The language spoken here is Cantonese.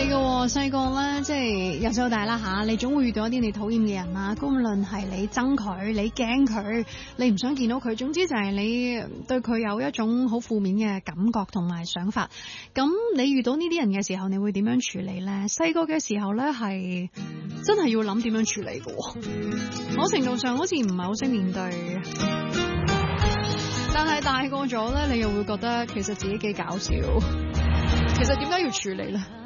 係嘅，細個咧，即係由細到大啦吓，你總會遇到一啲你討厭嘅人啊，無論係你憎佢、你驚佢、你唔想見到佢，總之就係你對佢有一種好負面嘅感覺同埋想法。咁你遇到呢啲人嘅時候，你會點樣處理咧？細個嘅時候咧，係真係要諗點樣處理嘅。某程度上好似唔係好識面對，但係大個咗咧，你又會覺得其實自己幾搞笑。其實點解要處理咧？